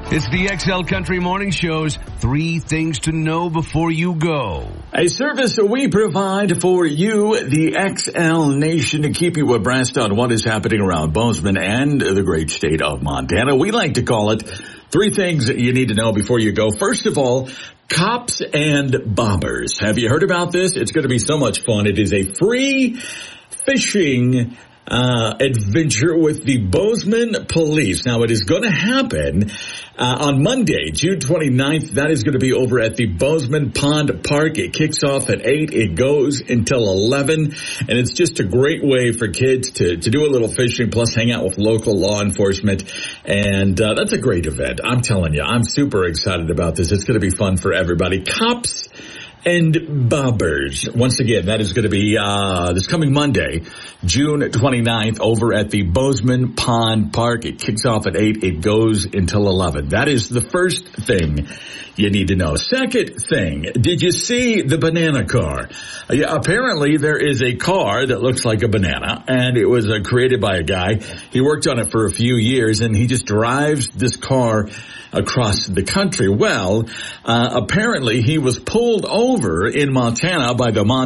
It's the XL Country Morning Show's 3 things to know before you go. A service we provide for you, the XL Nation, to keep you abreast on what is happening around Bozeman and the great state of Montana. We like to call it 3 things that you need to know before you go. First of all, cops and bombers. Have you heard about this? It's going to be so much fun. It is a free fishing adventure with the Bozeman Police. Now, it is going to happen on Monday, June 29th. That is going to be over at the Bozeman Pond Park. It kicks off at 8. It goes until 11. And it's just a great way for kids to do a little fishing, plus hang out with local law enforcement. And that's a great event. I'm telling you, I'm super excited about this. It's going to be fun for everybody. Cops and bombers. Once again, that is going to be this coming Monday, June 29th, over at the Bozeman Pond Park. It kicks off at 8. It goes until 11. That is the first thing you need to know. Second thing, did you see the banana car? Yeah, apparently there is a car that looks like a banana, and it was created by a guy. He worked on it for a few years, and he just drives this car across the country. Well, apparently he was pulled over in Montana by the Montana